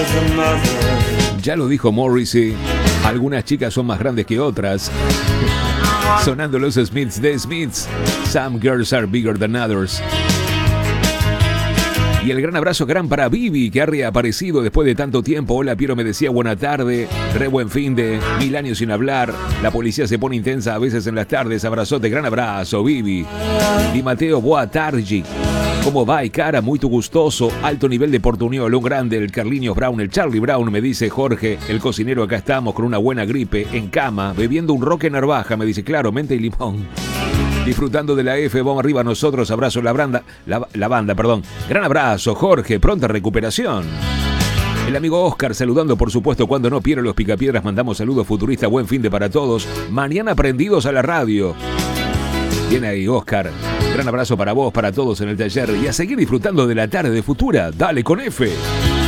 Ya lo dijo Morrissey, algunas chicas son más grandes que otras. Sonando los Smiths de Smiths. Some girls are bigger than others. Y el gran abrazo gran para Vivi, que ha reaparecido después de tanto tiempo. Hola, Piero, me decía buena tarde. Re buen fin de 1000 años sin hablar. La policía se pone intensa a veces en las tardes. Abrazote, gran abrazo, Vivi. Di Mateo, boa tarde. ¿Cómo va, cara? Muy gustoso. Alto nivel de portuñol, un grande. El Carliños Brown, el Charlie Brown, me dice Jorge. El cocinero, acá estamos con una buena gripe. En cama, bebiendo un roque narvaja. Me dice, claro, menta y limón. Disfrutando de la F, vamos arriba nosotros, abrazo la banda, perdón. Gran abrazo, Jorge, pronta recuperación. El amigo Oscar saludando, por supuesto, cuando no, Piero, los Picapiedras, mandamos saludos futuristas, buen fin de para todos. Mañana prendidos a la radio. Bien ahí, Oscar. Gran abrazo para vos, para todos en el taller y a seguir disfrutando de la tarde de Futura. Dale con F.